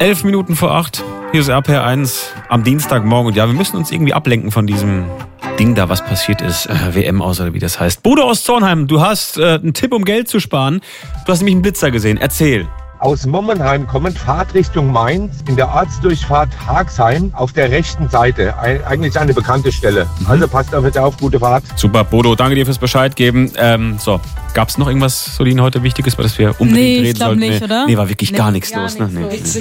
11 Minuten vor 8. Hier ist RPR1 am Dienstagmorgen. Und ja, wir müssen uns irgendwie ablenken von diesem Ding da, was passiert ist. WM aus, oder wie das heißt. Bodo aus Zornheim, du hast einen Tipp, um Geld zu sparen. Du hast nämlich einen Blitzer gesehen. Erzähl. Aus Mommenheim kommend Fahrtrichtung Mainz in der Ortsdurchfahrt Haagsheim auf der rechten Seite. Eigentlich eine bekannte Stelle. Also passt auf, bitte auf, gute Fahrt. Super, Bodo, danke dir fürs Bescheid geben. Gab es noch irgendwas, Solin, heute Wichtiges, was wir unbedingt reden sollten? Nee, ich glaube nicht, oder? Nee, war wirklich gar nichts los. Ne? Nee.